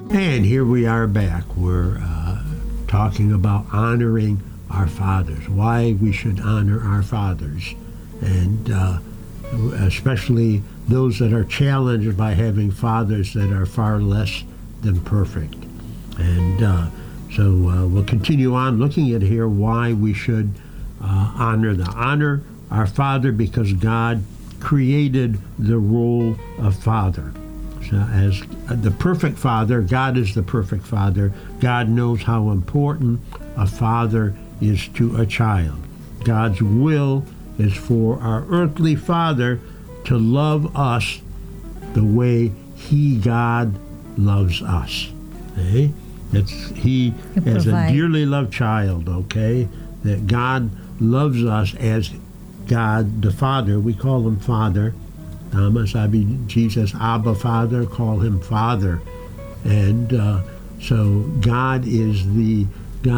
And here we are back. We're talking about honoring our fathers, why we should honor our fathers, and especially those that are challenged by having fathers that are far less than perfect. And so we'll continue on looking at here why we should honor our father, because God created the role of father. So as the perfect father, God is the perfect father. God knows how important a father is to a child. God's will is for our earthly father to love us the way God loves us. Okay? He as a dearly loved child, okay? That God loves us as God the Father. We call him Father. Thomas, Jesus, Abba, Father, call him Father. And so God is the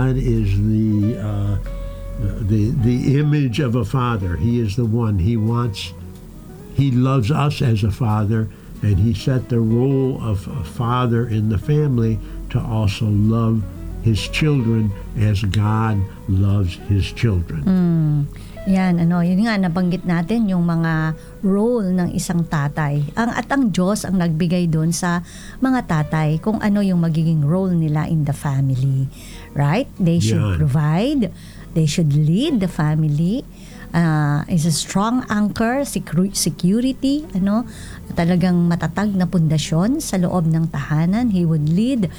image of a father. He is the one. He loves us as a father, and he set the role of a father in the family to also love his children as God loves his children. Yan, yun nga, nabanggit natin yung mga role ng isang tatay. At ang Diyos ang nagbigay doon sa mga tatay kung ano yung magiging role nila in the family. Right? They should provide, they should lead the family, is a strong anchor, security, talagang matatag na pundasyon sa loob ng tahanan. He would lead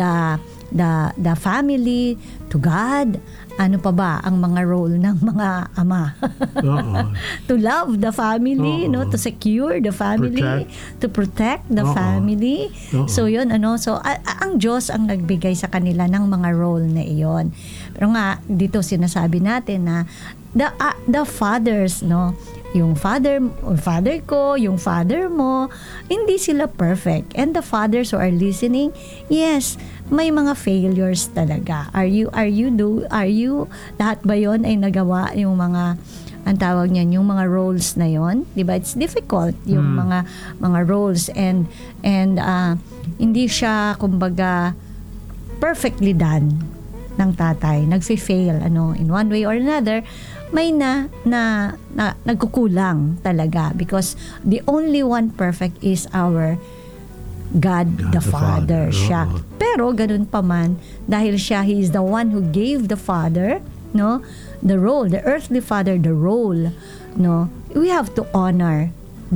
the family to God. Ano pa ba ang mga role ng mga ama? To love the family, to secure the family, to protect the family. So yun, so ang Diyos ang nagbigay sa kanila ng mga role na iyon. Pero nga dito sinasabi natin na the fathers, yung father ko, yung father mo, hindi sila perfect. And the fathers who are listening, yes, may mga failures talaga. Are you lahat ba yon ay nagawa yung mga ang tawag niyan, yung mga roles na yon, 'di ba? It's difficult yung mga roles and hindi siya kumbaga perfectly done ng tatay. Nagfi-fail in one way or another. May nagkukulang talaga because the only one perfect is our God the Father. Siya. Pero ganun pa man, dahil siya, He is the one who gave the Father, the role, the earthly Father, the role, we have to honor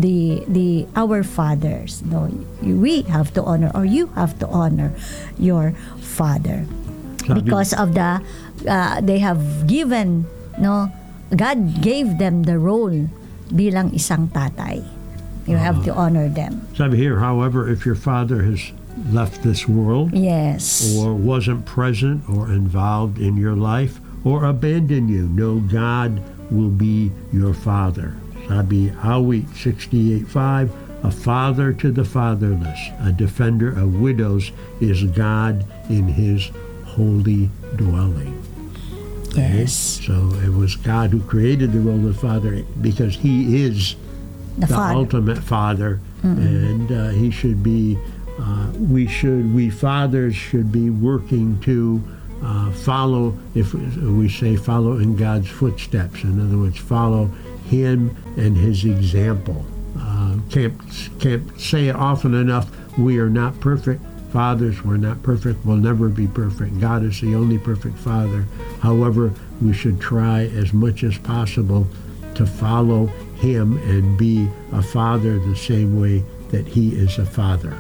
our fathers. We have to honor, or you have to honor your father because of they have given, God gave them the role bilang isang tatay. You have to honor them. So here, however, if your father has left this world, yes, or wasn't present or involved in your life, or abandoned you, know God will be your father. Sabi Awit 68:5, a father to the fatherless, a defender of widows is God in His holy dwelling. Yes. So it was God who created the role of father because He is the ultimate father, and He should be. We fathers should be working to follow. If we say follow in God's footsteps, in other words, follow Him and His example. Can't say it often enough. We are not perfect. Fathers, we're not perfect. We'll never be perfect. God is the only perfect Father. However, we should try as much as possible to follow Him and be a father the same way that He is a father.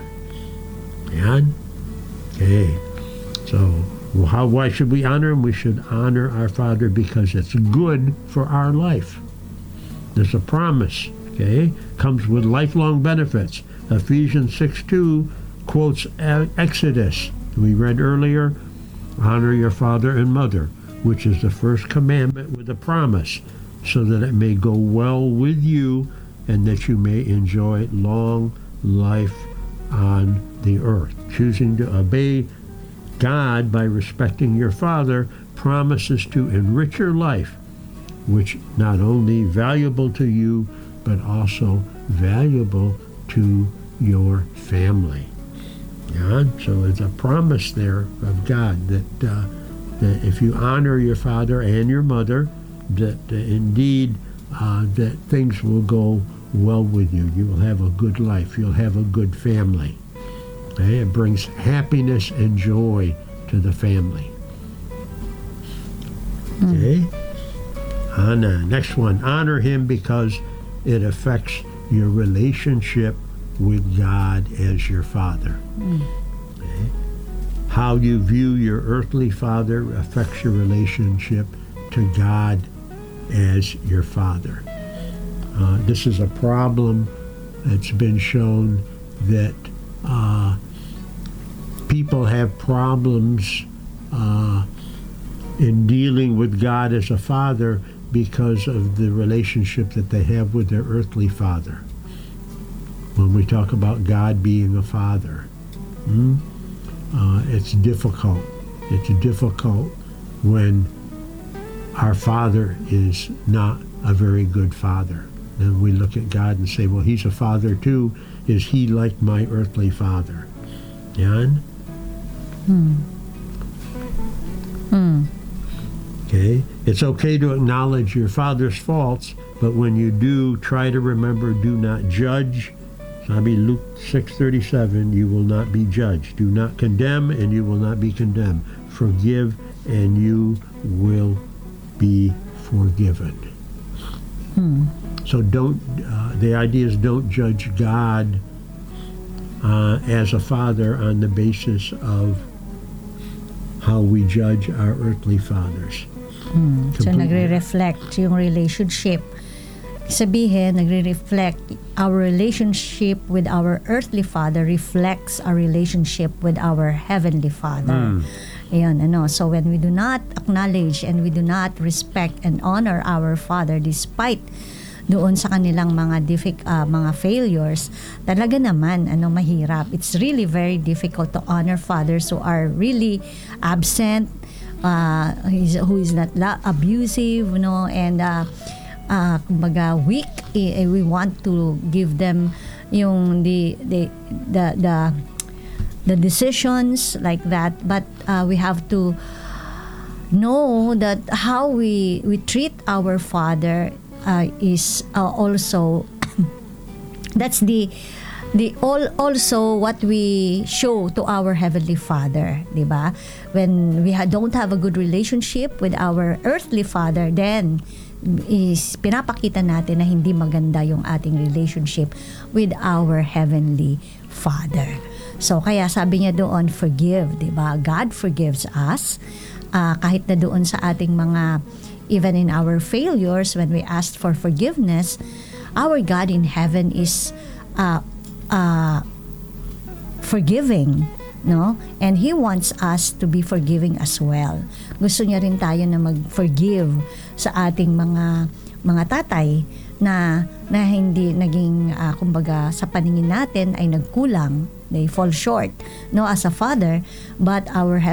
And okay, so why should we honor Him? We should honor our Father because it's good for our life. There's a promise. Okay, comes with lifelong benefits. Ephesians 6:2 quotes Exodus. We read earlier, honor your father and mother, which is the first commandment with a promise, so that it may go well with you and that you may enjoy long life on the earth. Choosing to obey God by respecting your father promises to enrich your life, which not only valuable to you, but also valuable to your family. Yeah, so it's a promise there of God that if you honor your father and your mother, that indeed that things will go well with you. You will have a good life. You'll have a good family. Okay? It brings happiness and joy to the family. Okay? Next one. Honor him because it affects your relationship with God as your father. Okay? How you view your earthly father affects your relationship to God as your father. This is a problem. It's been shown that people have problems in dealing with God as a father because of the relationship that they have with their earthly father. When we talk about God being a father, it's difficult. It's difficult when our father is not a very good father. And we look at God and say, well, he's a father too. Is he like my earthly father? Jan? Okay. It's okay to acknowledge your father's faults, but when you do, try to remember, do not judge. Sabi Luke 6:37, you will not be judged. Do not condemn, and you will not be condemned. Forgive, and you will be forgiven. So the idea is don't judge God as a father on the basis of how we judge our earthly fathers. So nagre-reflect yung relationship. Sabihin, nagre-reflect our relationship with our earthly father reflects our relationship with our heavenly father. Ayan, so when we do not acknowledge and we do not respect and honor our father despite doon sa kanilang mga mga failures, talaga naman mahirap. It's really very difficult to honor fathers who are really absent, who is not abusive, and kumbaga weak. We want to give them yung the decisions like that, but we have to know that how we treat our father is also that's the also what we show to our heavenly father, di ba? When we don't have a good relationship with our earthly father, then is pinapakita natin na hindi maganda yung ating relationship with our heavenly father. So kaya sabi niya doon, forgive, di ba? God forgives us kahit na doon sa ating mga, even in our failures, when we asked for forgiveness, our God in heaven is forgiving, no? And He wants us to be forgiving as well. Gusto niya rin tayo na mag-forgive sa ating mga tatay na hindi naging kumbaga sa paningin natin ay nagkulang, they fall short, no, as a father, but our